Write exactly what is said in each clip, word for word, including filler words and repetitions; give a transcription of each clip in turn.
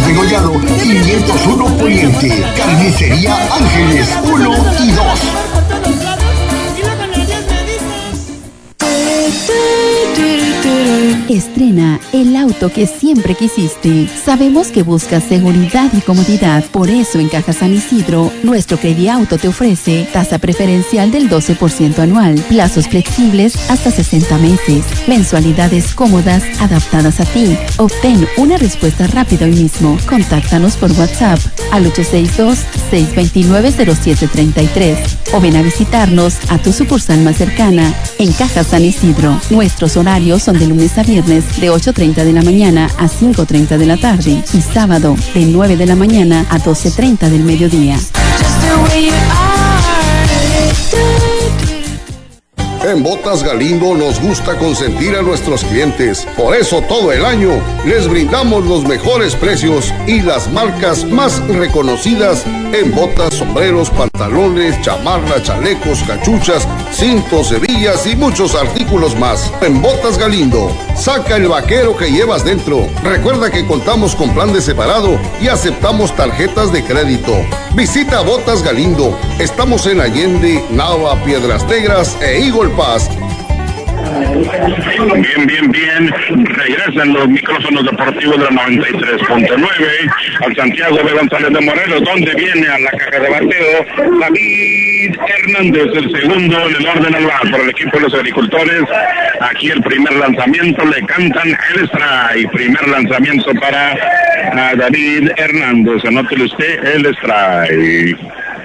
Degollado, quinientos uno Poniente. Carnicería Ángeles uno y dos. Estrena el auto que siempre quisiste. Sabemos que buscas seguridad y comodidad. Por eso en Caja San Isidro, nuestro Crediauto te ofrece tasa preferencial del doce por ciento anual, plazos flexibles hasta sesenta meses, mensualidades cómodas adaptadas a ti. Obtén una respuesta rápida hoy mismo. Contáctanos por WhatsApp al ocho seis dos, seis dos nueve, cero siete tres tres o ven a visitarnos a tu sucursal más cercana en Caja San Isidro. Nuestros horarios son de lunes a viernes de ocho treinta de la mañana a cinco treinta de la tarde y sábado de nueve de la mañana a doce treinta del mediodía. En Botas Galindo nos gusta consentir a nuestros clientes. Por eso todo el año les brindamos los mejores precios y las marcas más reconocidas en botas, sombreros, pantalones, chamarras, chalecos, cachuchas, cintos, hebillas y muchos artículos más. En Botas Galindo, saca el vaquero que llevas dentro. Recuerda que contamos con plan de separado y aceptamos tarjetas de crédito. Visita Botas Galindo. Estamos en Allende, Nava, Piedras Negras e Eagle Pass. Bien, bien, bien. Regresan los micrófonos deportivos de la noventa y tres punto nueve al Santiago de González de Morelos, donde viene a la caja de bateo David Hernández, el segundo en el orden al bar por el equipo de los agricultores. Aquí el primer lanzamiento, le cantan el strike. Primer lanzamiento para a David Hernández. Anótele usted el strike.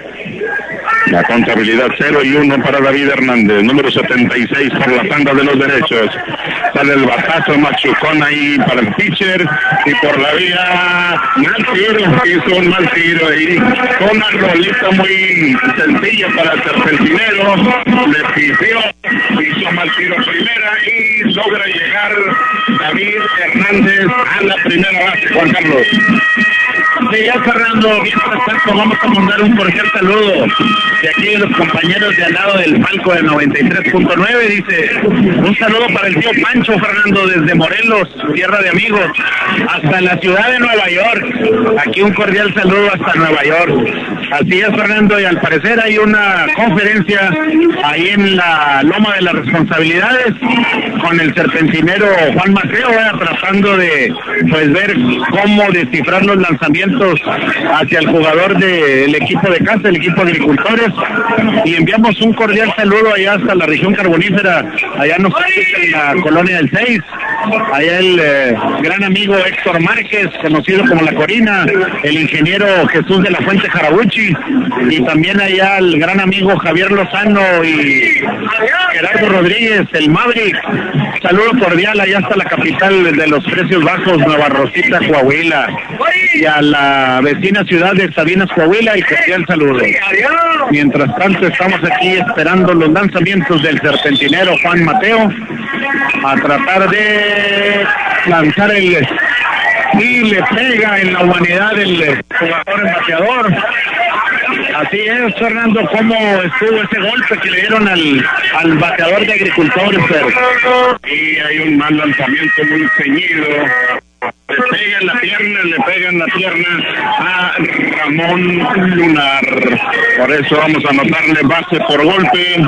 La contabilidad cero y uno para David Hernández, número setenta y seis por la tanda de los derechos. Sale el batazo machucón ahí para el pitcher y por la vía mal tiro, hizo un mal tiro ahí. Con una rolita muy sencilla para el serpentinero, le pidió, hizo mal tiro primera y logra llegar David Hernández a la primera base. Juan Carlos. Sí, ya Fernando, mientras tanto vamos a mandar un cordial saludo de aquí de los compañeros de al lado del palco de noventa y tres punto nueve, dice, un saludo para el tío Pancho, Fernando, desde Morelos, tierra de amigos, hasta la ciudad de Nueva York. Aquí un cordial saludo hasta Nueva York. Así es, Fernando, y al parecer hay una conferencia ahí en la Loma de las Responsabilidades con el serpentinero Juan Mateo, ¿eh? tratando de pues ver cómo descifrar los lanzamientos hacia el jugador del equipo de casa, el equipo de agricultores, y enviamos un cordial saludo allá hasta la región carbonífera, allá nos en la colonia del seis, allá el eh, gran amigo Héctor Márquez, conocido como La Corina, el ingeniero Jesús de la Fuente Jarabuchi, y también allá el gran amigo Javier Lozano y Gerardo Rodríguez, el Maverick. Saludo cordial allá hasta la capital de los precios bajos, Nueva Rosita, Coahuila, y a la vecina ciudad de Sabinas, Coahuila, y cordial saludo. Mientras tanto estamos aquí esperando los lanzamientos del serpentinero Juan Mateo a tratar de lanzar el y le pega en la humanidad el jugador bateador. Así es, Fernando, cómo estuvo ese golpe que le dieron al, al bateador de agricultores. Y hay un mal lanzamiento muy ceñido. Le pega en la pierna, le pega en la pierna a Ramón Lunar. Por eso vamos a anotarle base por golpe.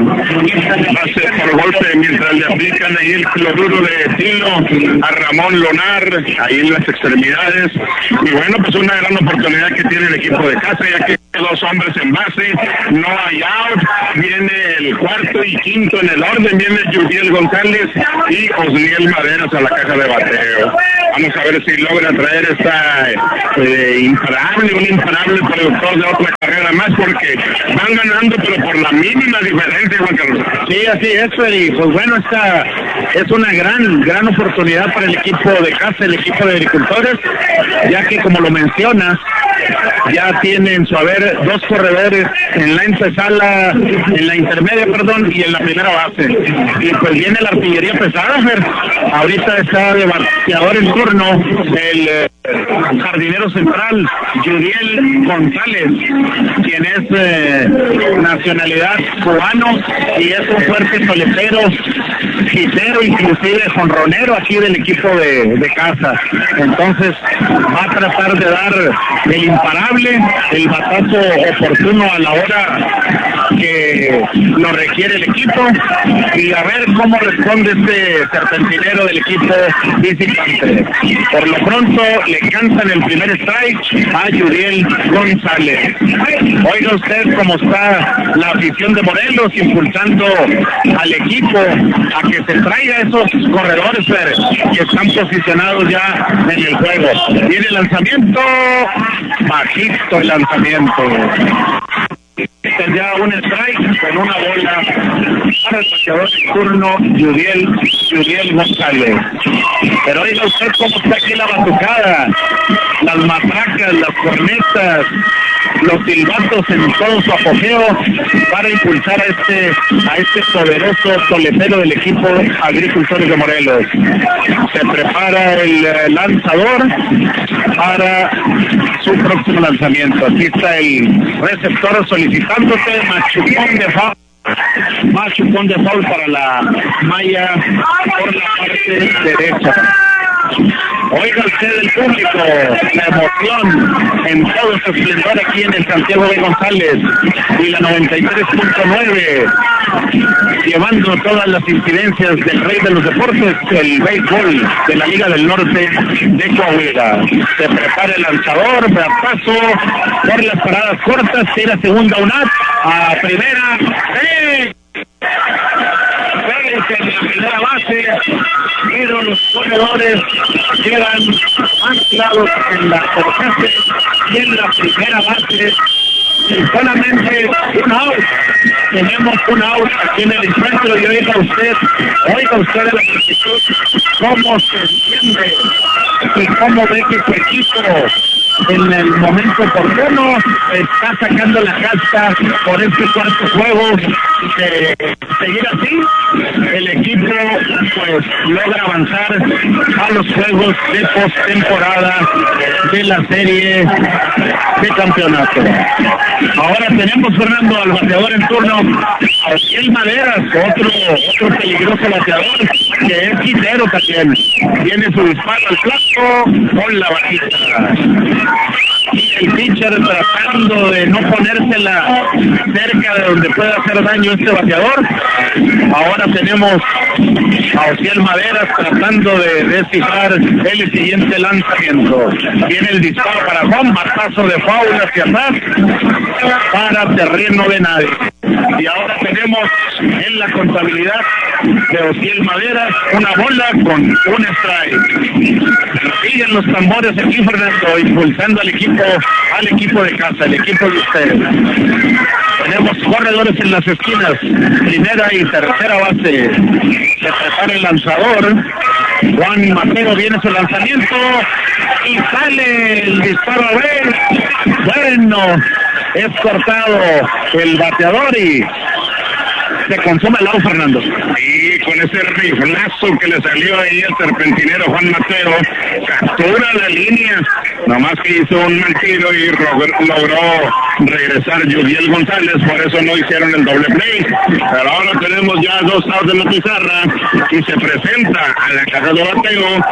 Base por golpe mientras le aplican ahí el cloruro de etilo a Ramón Lunar, ahí en las extremidades. Y bueno, pues una gran oportunidad que tiene el equipo de casa, ya que dos hombres en base, no hay out, viene el cuarto y quinto en el orden, viene Judiel González y Osniel Maderas a la caja de bateo. Vamos a ver si logra traer esta eh, imparable, un imparable productor de otra carrera más, porque van ganando, pero por la mínima diferencia, Juan Carlos. Sí, así es, y pues bueno, esta es una gran, gran oportunidad para el equipo de casa, el equipo de agricultores, ya que como lo mencionas, ya tiene en su haber dos corredores en la antesala, en la intermedia, perdón, y en la primera base. Y pues viene la artillería pesada, Fer. Ahorita está de bateador en turno el eh, jardinero central, Yudiel González, quien es eh, nacionalidad cubano y es un fuerte soletero, quitero, inclusive jonronero aquí del equipo de, de casa. Entonces va a tratar de dar el imparable, el batazo oportuno a la hora que lo requiere el equipo, y a ver cómo responde este serpentinero del equipo visitante. Por lo pronto le cantan el primer strike a Yudiel González. Oiga usted cómo está la afición de Morelos impulsando al equipo a que se traiga esos corredores Fer, que están posicionados ya en el juego. Viene el lanzamiento, bajito el lanzamiento. Ya un strike con una bola para el bateador de turno, Yudiel, Yudiel González. Pero oiga usted cómo está aquí la batucada, las matracas, las cornetas, los silbatos en todo su apogeo para impulsar a este a este poderoso toletero del equipo Agricultores de Morelos. Se prepara el eh, lanzador para su próximo lanzamiento. Aquí está el receptor solicitándose, machucón de foul. Machucón de foul para la malla por la parte derecha. Oiga usted el público, la emoción en todo su esplendor aquí en el Santiago de González y la noventa y tres punto nueve, llevando todas las incidencias del rey de los deportes, el béisbol de la Liga del Norte de Coahuila. Se prepara el lanzador, batazo por las paradas cortas, tira segunda unat, a primera, ¡eh! En la primera base, pero los corredores quedan anclados en la tercera y en la primera base. Y solamente un out. Tenemos un out aquí en el encuentro y oiga usted, oiga usted la multitud, cómo se entiende y cómo ve que su equipo en el momento oportuno está sacando la casta por este cuarto juego. De seguir así, el equipo pues logra avanzar a los juegos de postemporada de la serie de campeonato. Ahora tenemos, Fernando, al bateador en turno, a Ociel Maderas, otro, otro peligroso bateador, que es quitero también. Viene su disparo al plato con la bajita. El pitcher tratando de no ponérsela cerca de donde pueda hacer daño este bateador. Ahora tenemos a Ociel Maderas tratando de descifrar el siguiente lanzamiento. Viene el disparo para Juan, batazo de foul hacia atrás para terreno de nadie. Y ahora tenemos en la contabilidad de Ociel Maderas una bola con un strike. Siguen los tambores aquí, Fernando, impulsando al equipo, al equipo de casa, el equipo de ustedes. Tenemos corredores en las esquinas, primera y tercera base. Se prepara el lanzador. Juan Mateo, viene su lanzamiento y sale el disparo a ver. Bueno, es cortado el bateador y se consume el out, Fernando. Y con ese riflazo que le salió ahí al serpentinero Juan Mateo, captura la línea, nomás que hizo un mal tiro y logró regresar Yudiel González, por eso no hicieron el doble play. Pero ahora tenemos ya dos outs en la pizarra y se presenta a la caja de bateo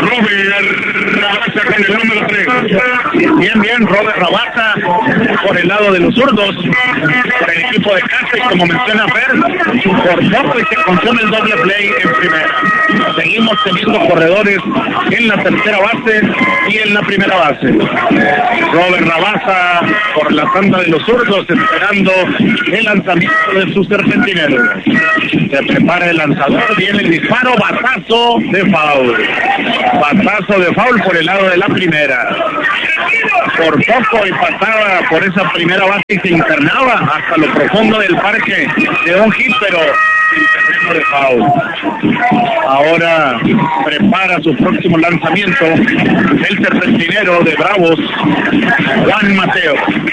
Robert Rabasa con el número tres. Bien, bien, Robert Rabasa por el lado de los zurdos, por el equipo de casa, y como menciona Fer, por poco y se consume el doble play en primera. Seguimos teniendo corredores en la tercera base y en la primera base. Robert Rabasa por la tanda de los zurdos, esperando el lanzamiento de su serpentinero. Se prepara el lanzador, viene el disparo, batazo de foul. Batazo de foul por el lado de la primera. Por poco y pasaba por esa primera base y se internaba hasta lo profundo del parque de un hit, pero en terreno de foul. Ahora prepara su próximo lanzamiento el serpentinero de Bravos, Juan Mateo.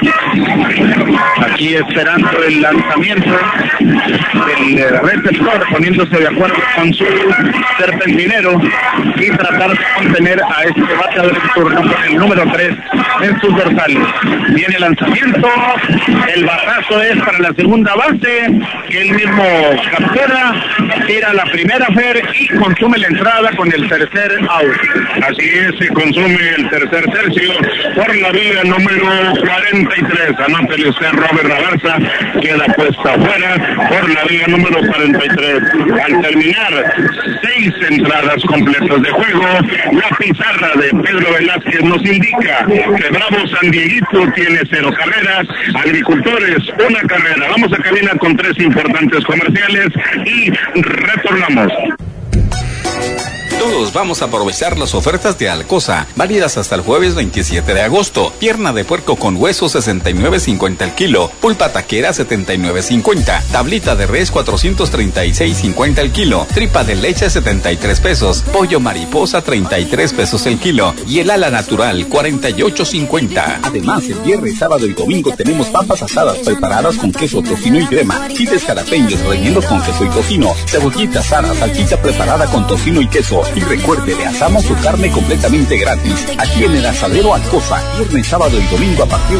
Aquí esperando el lanzamiento del receptor, poniéndose de acuerdo con su serpentinero y tratar de contener a este bateador en turno con el número tres en sus dorsales. Viene el lanzamiento, el batazo es para la segunda base, que él mismo captura, tira la primera fer y consume la entrada con el tercer out. Así es, se consume el tercer tercio por la vía número cuarenta y tres. Anótele usted, Robert Galarza, queda puesta afuera por la vía número cuarenta y tres. Al terminar seis entradas completas de juego, la pizarra de Pedro Velázquez nos indica que Bravo San Dieguito tiene cero carreras, Agricultores una carrera. Vamos a cabina con tres importantes comerciales y retornamos. Todos vamos a aprovechar las ofertas de Alcosa, válidas hasta el jueves veintisiete de agosto. Pierna de puerco con hueso sesenta y nueve cincuenta el kilo, pulpa taquera setenta y nueve cincuenta, tablita de res cuatrocientos treinta y seis cincuenta el kilo, tripa de leche setenta y tres pesos, pollo mariposa treinta y tres pesos el kilo y el ala natural cuarenta y ocho cincuenta. Además, el viernes, sábado y domingo tenemos papas asadas preparadas con queso, tocino y crema, chiles jalapeños rellenos con queso y tocino, cebollita asada, salchicha preparada con tocino y queso. Y recuerde, le asamos su carne completamente gratis. Aquí en el Asadero Alcosa, viernes, sábado y domingo a partir